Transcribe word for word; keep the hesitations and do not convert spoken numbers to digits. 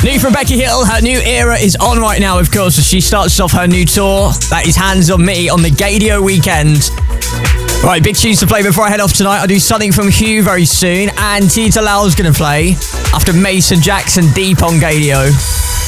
New from Becky Hill, her new era is on right now, of course, as she starts off her new tour. That is Hands on Me on the Gaydio weekend. Right, big tunes to play before I head off tonight. I'll do something from Hugh very soon, and Tita Lau's going to play after Mason Jackson Deep on Gaydio.